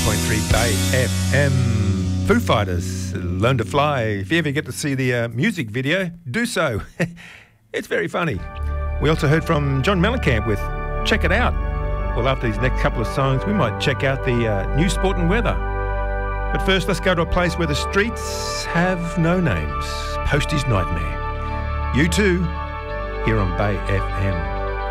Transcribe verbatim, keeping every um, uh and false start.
point three Bay F M. Foo Fighters, Learn to Fly. If you ever get to see the uh, music video, do so. It's very funny. We also heard from John Mellencamp with Check It Out. Well, after these next couple of songs, we might check out the uh, new sport and weather. But first, let's go to a place where the streets have no names. Posties Nightmare. You too, here on Bay F M.